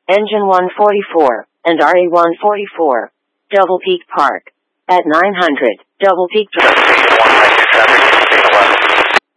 Engine 144, and RE-144. Double Peak Park. At 900, Double Peak Drive.